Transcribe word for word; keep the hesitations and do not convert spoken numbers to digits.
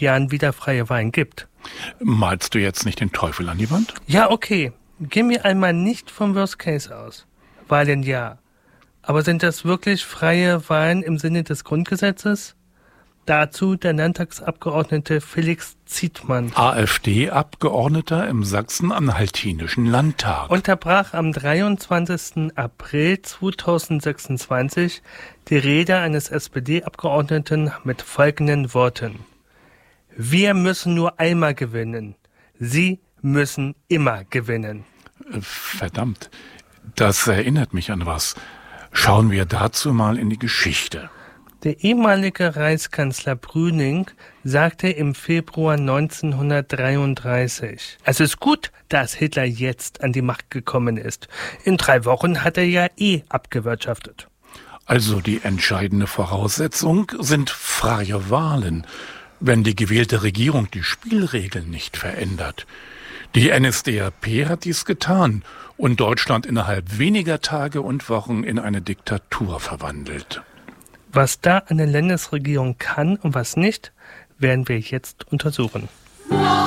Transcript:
Jahren wieder freie Wahlen gibt. Malst du jetzt nicht den Teufel an die Wand? Ja, okay. Gehen wir einmal nicht vom Worst Case aus. Wahlen ja. Aber sind das wirklich freie Wahlen im Sinne des Grundgesetzes? Dazu der Landtagsabgeordnete Felix Zietmann. AfD-Abgeordneter im Sachsen-Anhaltinischen Landtag. Unterbrach am dreiundzwanzigsten April zweitausendsechsundzwanzig die Rede eines S P D-Abgeordneten mit folgenden Worten. Wir müssen nur einmal gewinnen. Sie müssen immer gewinnen. Verdammt, das erinnert mich an was. Schauen wir dazu mal in die Geschichte. Der ehemalige Reichskanzler Brüning sagte im Februar neunzehnhundertdreiunddreißig, es ist gut, dass Hitler jetzt an die Macht gekommen ist. In drei Wochen hat er ja eh abgewirtschaftet. Also die entscheidende Voraussetzung sind freie Wahlen, wenn die gewählte Regierung die Spielregeln nicht verändert. Die N S D A P hat dies getan und Deutschland innerhalb weniger Tage und Wochen in eine Diktatur verwandelt. Was da eine Landesregierung kann und was nicht, werden wir jetzt untersuchen.